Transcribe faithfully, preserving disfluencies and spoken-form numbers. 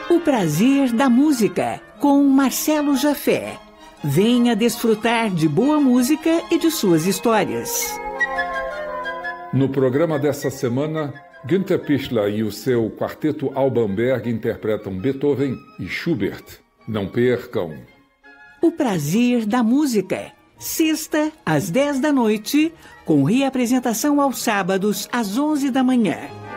O prazer da música, com Marcelo Jafé. Venha desfrutar de boa música e de suas histórias. No programa dessa semana, Günter Pichler e o seu quarteto Alban Berg interpretam Beethoven e Schubert. Não percam! O prazer da música, sexta às dez da noite, com reapresentação aos sábados às onze da manhã.